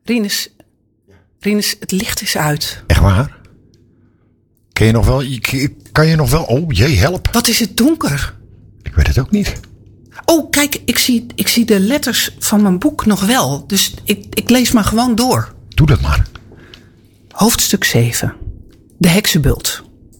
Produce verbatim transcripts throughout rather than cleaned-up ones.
Rinus, Rinus, het licht is uit. Echt waar? Kan je nog wel... Kan je nog wel... Oh, jee, help. Wat is het donker? Ik weet het ook niet. Oh, kijk, ik zie, ik zie de letters van mijn boek nog wel. Dus ik, ik lees maar gewoon door. Doe dat maar. Hoofdstuk zeven. De heksenbult.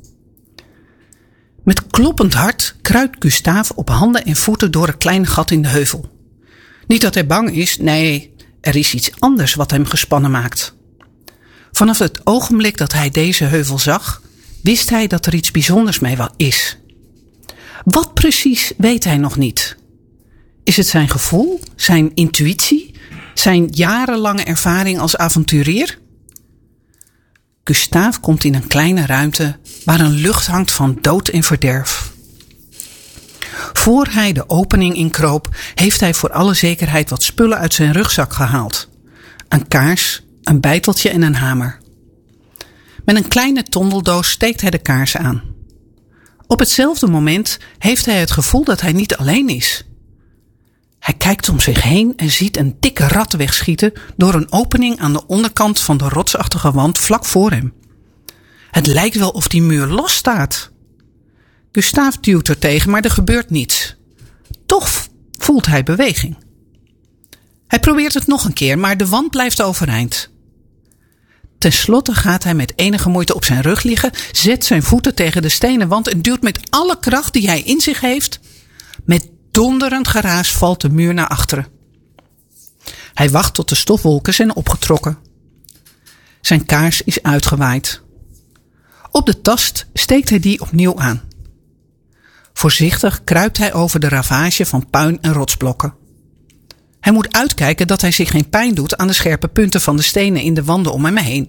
Met kloppend hart kruipt Gustave op handen en voeten door een klein gat in de heuvel. Niet dat hij bang is, nee, er is iets anders wat hem gespannen maakt. Vanaf het ogenblik dat hij deze heuvel zag, wist hij dat er iets bijzonders mee is. Wat precies weet hij nog niet. Is het zijn gevoel, zijn intuïtie, zijn jarenlange ervaring als avonturier? Gustave komt in een kleine ruimte waar een lucht hangt van dood en verderf. Voor hij de opening inkroop, heeft hij voor alle zekerheid wat spullen uit zijn rugzak gehaald. Een kaars, een bijteltje en een hamer. Met een kleine tondeldoos steekt hij de kaars aan. Op hetzelfde moment heeft hij het gevoel dat hij niet alleen is. Hij kijkt om zich heen en ziet een dikke rat wegschieten door een opening aan de onderkant van de rotsachtige wand vlak voor hem. Het lijkt wel of die muur losstaat. Gustave duwt er tegen, maar er gebeurt niets. Toch voelt hij beweging. Hij probeert het nog een keer, maar de wand blijft overeind. Ten slotte gaat hij met enige moeite op zijn rug liggen, zet zijn voeten tegen de stenen wand en duwt met alle kracht die hij in zich heeft. Met donderend geraas valt de muur naar achteren. Hij wacht tot de stofwolken zijn opgetrokken. Zijn kaars is uitgewaaid. Op de tast steekt hij die opnieuw aan. Voorzichtig kruipt hij over de ravage van puin en rotsblokken. Hij moet uitkijken dat hij zich geen pijn doet aan de scherpe punten van de stenen in de wanden om hem heen.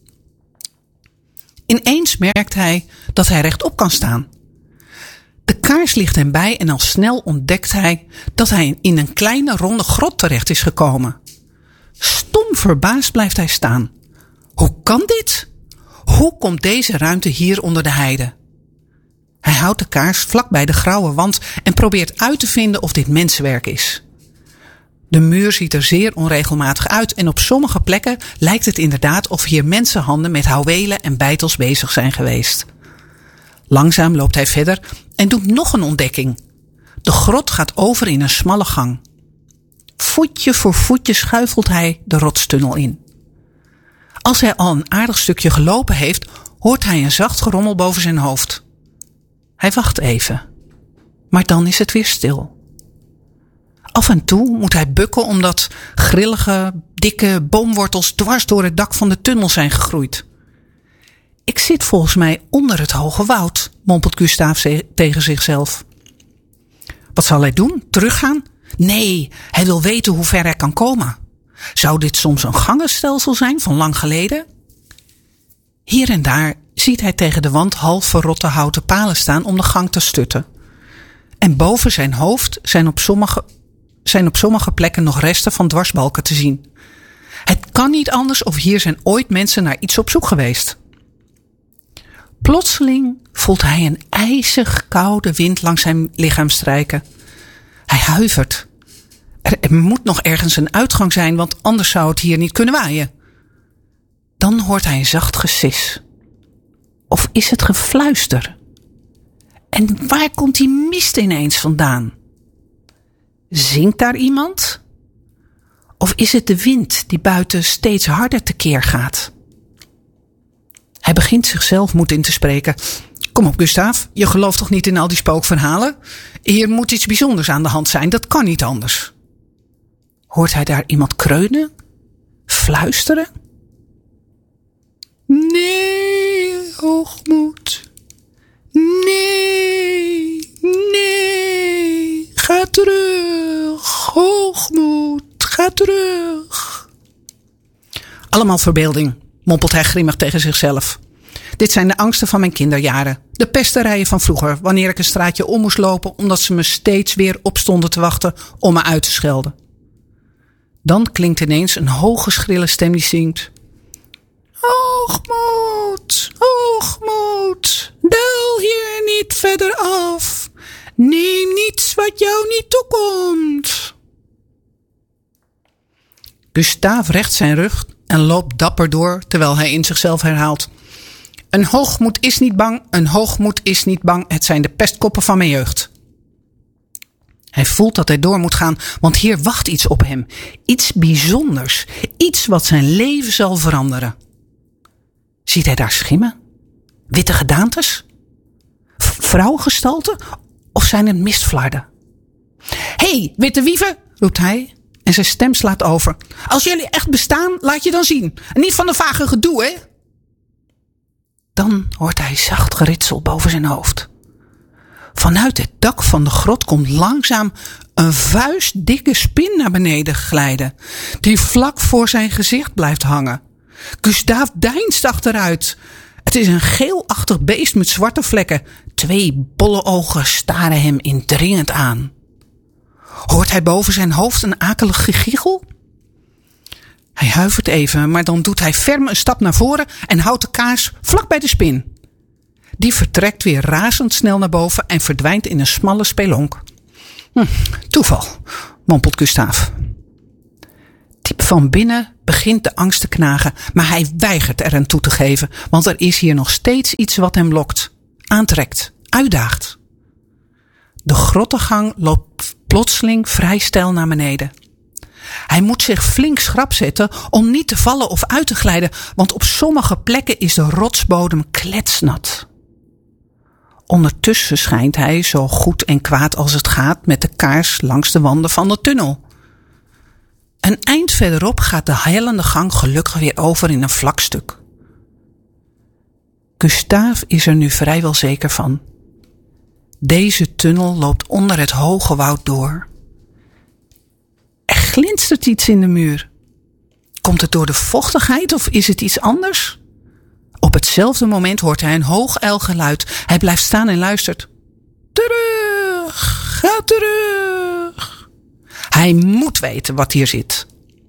Ineens merkt hij dat hij rechtop kan staan. De kaars ligt hem bij en al snel ontdekt hij dat hij in een kleine ronde grot terecht is gekomen. Stom verbaasd blijft hij staan. Hoe kan dit? Hoe komt deze ruimte hier onder de heide? Hij houdt de kaars vlak bij de grauwe wand en probeert uit te vinden of dit mensenwerk is. De muur ziet er zeer onregelmatig uit en op sommige plekken lijkt het inderdaad of hier mensenhanden met houwelen en bijtels bezig zijn geweest. Langzaam loopt hij verder en doet nog een ontdekking. De grot gaat over in een smalle gang. Voetje voor voetje schuifelt hij de rotstunnel in. Als hij al een aardig stukje gelopen heeft, hoort hij een zacht gerommel boven zijn hoofd. Hij wacht even, maar dan is het weer stil. Af en toe moet hij bukken omdat grillige, dikke boomwortels dwars door het dak van de tunnel zijn gegroeid. Ik zit volgens mij onder het hoge woud, mompelt Gustave tegen zichzelf. Wat zal hij doen? Teruggaan? Nee, hij wil weten hoe ver hij kan komen. Zou dit soms een gangenstelsel zijn van lang geleden? Hier en daar ziet hij tegen de wand half verrotte houten palen staan om de gang te stutten. En boven zijn hoofd zijn op sommige, zijn op sommige plekken nog resten van dwarsbalken te zien. Het kan niet anders of hier zijn ooit mensen naar iets op zoek geweest. Plotseling voelt hij een ijzig koude wind langs zijn lichaam strijken. Hij huivert. Er, er moet nog ergens een uitgang zijn, want anders zou het hier niet kunnen waaien. Dan hoort hij een zacht gesis. Of is het gefluister? En waar komt die mist ineens vandaan? Zingt daar iemand? Of is het de wind die buiten steeds harder tekeer gaat? Hij begint zichzelf moed in te spreken. Kom op, Gustave, je gelooft toch niet in al die spookverhalen? Hier moet iets bijzonders aan de hand zijn, dat kan niet anders. Hoort hij daar iemand kreunen? Fluisteren? Nee, hoogmoed. Nee, nee. Ga terug, hoogmoed, ga terug. Allemaal verbeelding, mompelt hij grimmig tegen zichzelf. Dit zijn de angsten van mijn kinderjaren. De pesterijen van vroeger, wanneer ik een straatje om moest lopen omdat ze me steeds weer opstonden te wachten om me uit te schelden. Dan klinkt ineens een hoge schrille stem die zingt. Hoogmoed, hoogmoed, daal hier niet verder af. Neem niets wat jou niet toekomt. Gustave recht zijn rug en loopt dapper door terwijl hij in zichzelf herhaalt: een hoogmoed is niet bang, een hoogmoed is niet bang. Het zijn de pestkoppen van mijn jeugd. Hij voelt dat hij door moet gaan, want hier wacht iets op hem. Iets bijzonders. Iets wat zijn leven zal veranderen. Ziet hij daar schimmen? Witte gedaantes? V- vrouwengestalten? Of zijn het mistflarden? Hé, hey, witte wieven, roept hij en zijn stem slaat over. Als jullie echt bestaan, laat je dan zien. En niet van de vage gedoe, hè? Dan hoort hij zacht geritsel boven zijn hoofd. Vanuit het dak van de grot komt langzaam een vuistdikke spin naar beneden glijden, die vlak voor zijn gezicht blijft hangen. Gustave deinst achteruit. Het is een geelachtig beest met zwarte vlekken. Twee bolle ogen staren hem indringend aan. Hoort hij boven zijn hoofd een akelig gegiegel? Hij huivert even, maar dan doet hij ferm een stap naar voren en houdt de kaars vlak bij de spin. Die vertrekt weer razendsnel naar boven en verdwijnt in een smalle spelonk. Hm, toeval, mompelt Gustave. Diep van binnen begint de angst te knagen, maar hij weigert er aan toe te geven, want er is hier nog steeds iets wat hem lokt, aantrekt, uitdaagt. De grottengang loopt plotseling vrij steil naar beneden. Hij moet zich flink schrap zetten om niet te vallen of uit te glijden, want op sommige plekken is de rotsbodem kletsnat. Ondertussen schijnt hij, zo goed en kwaad als het gaat, met de kaars langs de wanden van de tunnel. Een eind verderop gaat de hellende gang gelukkig weer over in een vlak stuk. Gustave is er nu vrijwel zeker van. Deze tunnel loopt onder het hoge woud door. Er glinstert iets in de muur. Komt het door de vochtigheid of is het iets anders? Op hetzelfde moment hoort hij een hoog uilgeluid. Hij blijft staan en luistert. Terug, ga terug. Hij moet weten wat hier zit.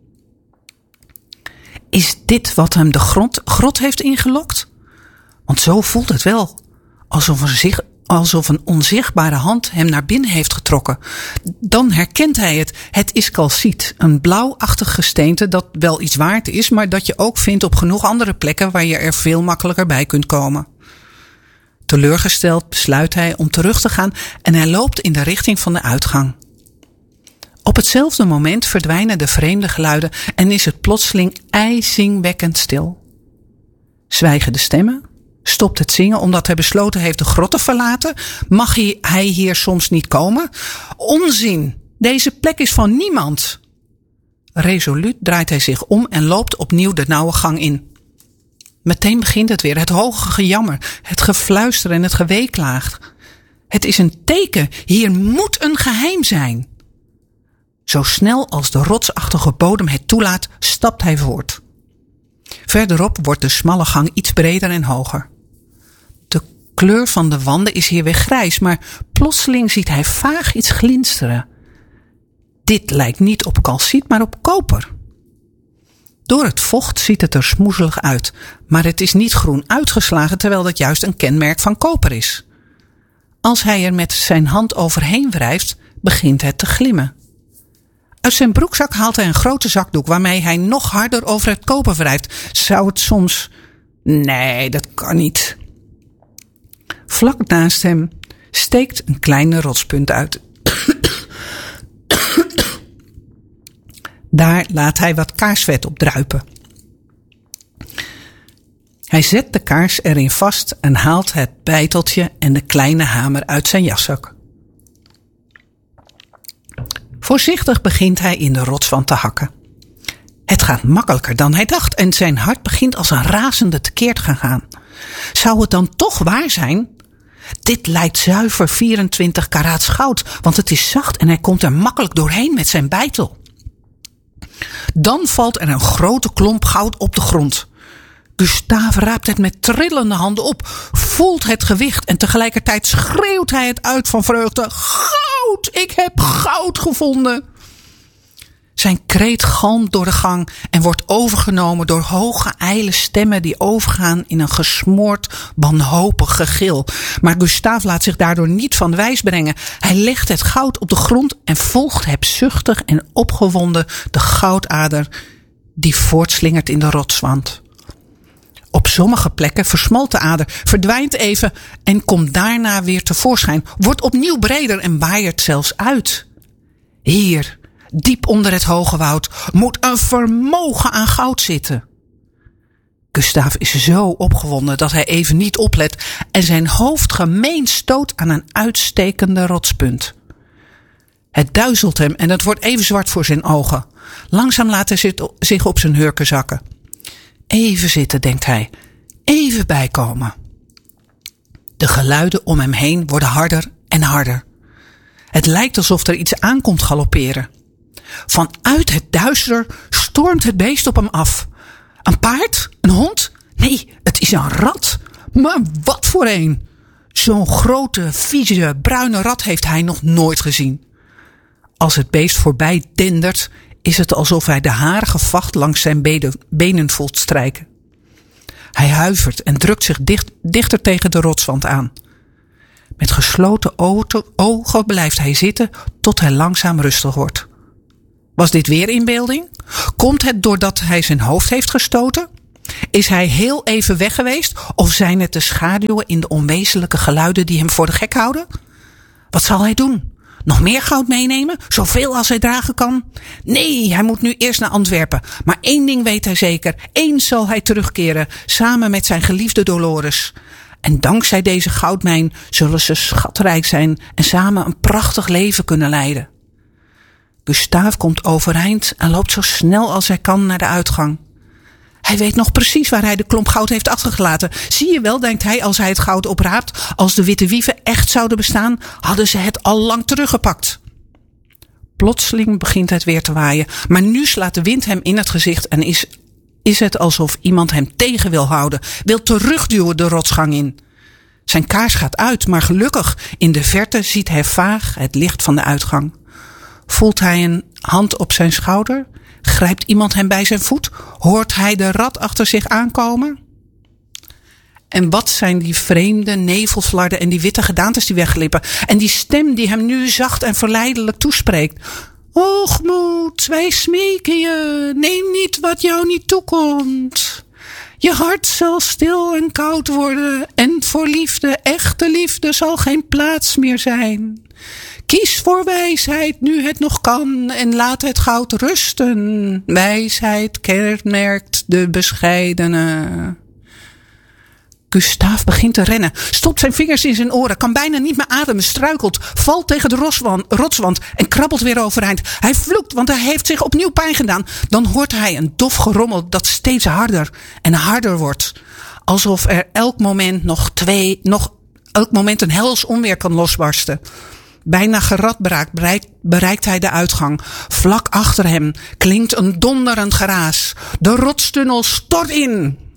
Is dit wat hem de grot, grot heeft ingelokt? Want zo voelt het wel. Alsof een, zich, alsof een onzichtbare hand hem naar binnen heeft getrokken. Dan herkent hij het. Het is calciet, een blauwachtig gesteente dat wel iets waard is, maar dat je ook vindt op genoeg andere plekken waar je er veel makkelijker bij kunt komen. Teleurgesteld besluit hij om terug te gaan en hij loopt in de richting van de uitgang. Op hetzelfde moment verdwijnen de vreemde geluiden en is het plotseling ijzingwekkend stil. Zwijgen de stemmen? Stopt het zingen omdat hij besloten heeft de grot te verlaten? Mag hij hier soms niet komen? Onzin! Deze plek is van niemand! Resoluut draait hij zich om en loopt opnieuw de nauwe gang in. Meteen begint het weer, het hoge gejammer, het gefluister en het geweeklaag. Het is een teken, hier moet een geheim zijn. Zo snel als de rotsachtige bodem het toelaat, stapt hij voort. Verderop wordt de smalle gang iets breder en hoger. De kleur van de wanden is hier weer grijs, maar plotseling ziet hij vaag iets glinsteren. Dit lijkt niet op calciet, maar op koper. Door het vocht ziet het er smoezelig uit, maar het is niet groen uitgeslagen, terwijl dat juist een kenmerk van koper is. Als hij er met zijn hand overheen wrijft, begint het te glimmen. Uit zijn broekzak haalt hij een grote zakdoek waarmee hij nog harder over het koper wrijft. Zou het soms... Nee, dat kan niet. Vlak naast hem steekt een kleine rotspunt uit. Daar laat hij wat kaarsvet op druipen. Hij zet de kaars erin vast en haalt het bijteltje en de kleine hamer uit zijn jaszak. Voorzichtig begint hij in de rotswand te hakken. Het gaat makkelijker dan hij dacht en zijn hart begint als een razende tekeer te gaan. Zou het dan toch waar zijn? Dit lijkt zuiver vierentwintig karaats goud, want het is zacht en hij komt er makkelijk doorheen met zijn bijtel. Dan valt er een grote klomp goud op de grond. Gustave raapt het met trillende handen op, voelt het gewicht en tegelijkertijd schreeuwt hij het uit van vreugde. Goud! Ik heb goud gevonden! Zijn kreet galmt door de gang en wordt overgenomen door hoge, ijle stemmen die overgaan in een gesmoord, wanhopig gegil. Maar Gustave laat zich daardoor niet van wijs brengen. Hij legt het goud op de grond en volgt hebzuchtig en opgewonden de goudader die voortslingert in de rotswand. Op sommige plekken versmalt de ader, verdwijnt even en komt daarna weer tevoorschijn, wordt opnieuw breder en waaiert zelfs uit. Hier, diep onder het hoge woud, moet een vermogen aan goud zitten. Gustave is zo opgewonden dat hij even niet oplet en zijn hoofd gemeen stoot aan een uitstekende rotspunt. Het duizelt hem en het wordt even zwart voor zijn ogen. Langzaam laat hij zich op zijn hurken zakken. Even zitten, denkt hij. Even bijkomen. De geluiden om hem heen worden harder en harder. Het lijkt alsof er iets aankomt galopperen. Vanuit het duister stormt het beest op hem af. Een paard? Een hond? Nee, het is een rat. Maar wat voor een! Zo'n grote, vieze, bruine rat heeft hij nog nooit gezien. Als het beest voorbij dendert, is het alsof hij de harige vacht langs zijn benen voelt strijken. Hij huivert en drukt zich dicht, dichter tegen de rotswand aan. Met gesloten ogen blijft hij zitten tot hij langzaam rustig wordt. Was dit weer inbeelding? Komt het doordat hij zijn hoofd heeft gestoten? Is hij heel even weg geweest? Of zijn het de schaduwen in de onwezenlijke geluiden die hem voor de gek houden? Wat zal hij doen? Nog meer goud meenemen? Zoveel als hij dragen kan? Nee, hij moet nu eerst naar Antwerpen. Maar één ding weet hij zeker. Eens zal hij terugkeren, samen met zijn geliefde Dolores. En dankzij deze goudmijn zullen ze schatrijk zijn en samen een prachtig leven kunnen leiden. Gustave komt overeind en loopt zo snel als hij kan naar de uitgang. Hij weet nog precies waar hij de klomp goud heeft achtergelaten. Zie je wel, denkt hij als hij het goud opraapt, als de witte wieven echt zouden bestaan, hadden ze het al lang teruggepakt. Plotseling begint het weer te waaien, maar nu slaat de wind hem in het gezicht en is, is het alsof iemand hem tegen wil houden, wil terugduwen de rotsgang in. Zijn kaars gaat uit, maar gelukkig, in de verte ziet hij vaag het licht van de uitgang. Voelt hij een hand op zijn schouder? Grijpt iemand hem bij zijn voet? Hoort hij de rat achter zich aankomen? En wat zijn die vreemde nevelflarden en die witte gedaantes die wegglippen? En die stem die hem nu zacht en verleidelijk toespreekt. Hoogmoed, wij smeken je, neem niet wat jou niet toekomt. Je hart zal stil en koud worden en voor liefde, echte liefde, zal geen plaats meer zijn. Kies voor wijsheid nu het nog kan en laat het goud rusten. Wijsheid kenmerkt de bescheidene. Gustave begint te rennen, stopt zijn vingers in zijn oren, kan bijna niet meer ademen, struikelt, valt tegen de rotswand, rotswand en krabbelt weer overeind. Hij vloekt, want hij heeft zich opnieuw pijn gedaan. Dan hoort hij een dof gerommel dat steeds harder en harder wordt. Alsof er elk moment nog twee, nog elk moment een hels onweer kan losbarsten. Bijna geradbraakt bereikt, bereikt hij de uitgang. Vlak achter hem klinkt een donderend geraas. De rotstunnel stort in.